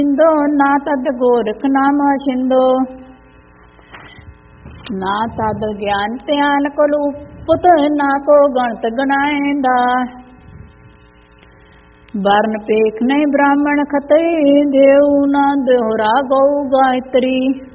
ਸਿੰਦੋ ਨਾ ਤਦ ਗੋਰਖ ਨਾਮ ਸਿੰਦੋ, ਨਾ ਤਦ ਗਿਆਨ ਧਿਆਨ ਕੋਲੂ ਪੁੱਤ, ਨਾ ਕੋ ਗਣਤ ਗਣਾਏਂਦਾ। ਵਰਨ ਪੇਖ ਨਹੀਂ ਬ੍ਰਾਹਮਣ ਖਤਈ, ਦੇਉ ਨਾ ਦੋਹਰਾ ਗਊ ਗਾਇਤਰੀ।